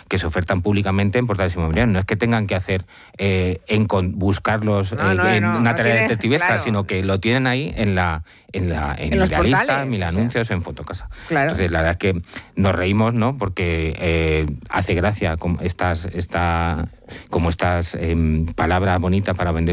que se ofertan públicamente en portales inmobiliarios. No es que tengan que hacer buscarlos en una tarea detectivesca, claro, sino que lo tienen ahí en Idealista, en Mil Anuncios, en Fotocasa. Claro. Entonces, la verdad es que nos reímos, ¿no? Porque hace gracia como estas palabras bonitas para vender